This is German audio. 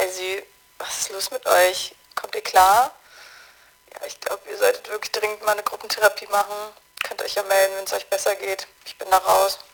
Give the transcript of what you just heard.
crazy. Was ist los mit euch? Kommt ihr klar? Ja, ich glaube, ihr solltet wirklich dringend mal eine Gruppentherapie machen. Könnt euch ja melden, wenn es euch besser geht. Ich bin da raus.